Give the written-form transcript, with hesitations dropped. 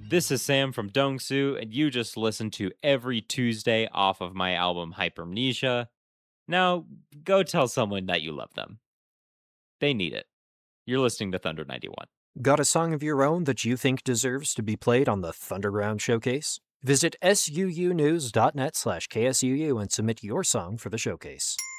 This is Sam from Dongsu, and you just listened to Every Tuesday off of my album Hypermnesia. Now, go tell someone that you love them. They need it. You're listening to Thunder 91. Got a song of your own that you think deserves to be played on the Thunderground Showcase? Visit suunews.net/KSUU and submit your song for the showcase.